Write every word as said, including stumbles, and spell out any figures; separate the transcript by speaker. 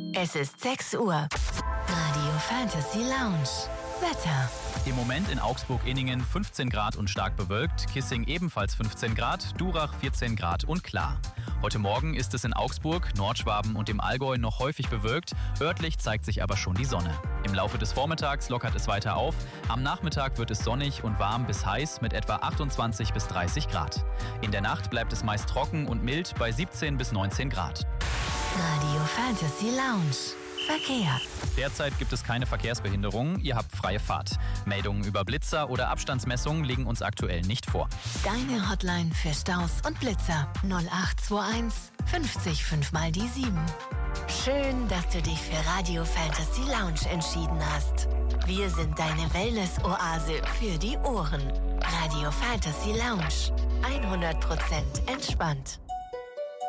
Speaker 1: Es ist sechs Uhr. Radio Fantasy Lounge. Wetter.
Speaker 2: Im Moment in Augsburg-Inningen fünfzehn Grad und stark bewölkt, Kissing ebenfalls fünfzehn Grad, Durach vierzehn Grad und klar. Heute Morgen ist es in Augsburg, Nordschwaben und dem Allgäu noch häufig bewölkt, örtlich zeigt sich aber schon die Sonne. Im Laufe des Vormittags lockert es weiter auf, am Nachmittag wird es sonnig und warm bis heiß mit etwa achtundzwanzig bis dreißig Grad. In der Nacht bleibt es meist trocken und mild bei siebzehn bis neunzehn Grad.
Speaker 1: Radio Fantasy Lounge. Verkehr.
Speaker 2: Derzeit gibt es keine Verkehrsbehinderungen, ihr habt freie Fahrt. Meldungen über Blitzer oder Abstandsmessungen liegen uns aktuell nicht vor.
Speaker 1: Deine Hotline für Staus und Blitzer null acht zwei eins fünfzig fünf mal die sieben. Schön, dass du dich für Radio Fantasy Lounge entschieden hast. Wir sind deine Wellness-Oase für die Ohren. Radio Fantasy Lounge. hundert Prozent entspannt.